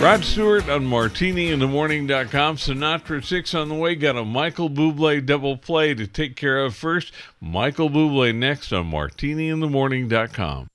Rod Stewart on MartiniInTheMorning.com. Sinatra 6 on the way. Got a Michael Bublé double play to take care of first. Michael Bublé next on MartiniInTheMorning.com.